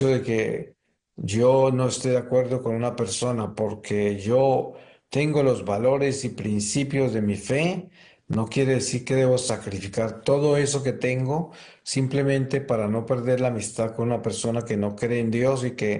de que yo no esté de acuerdo con una persona porque yo tengo los valores y principios de mi fe, no quiere decir que debo sacrificar todo eso que tengo simplemente para no perder la amistad con una persona que no cree en Dios y que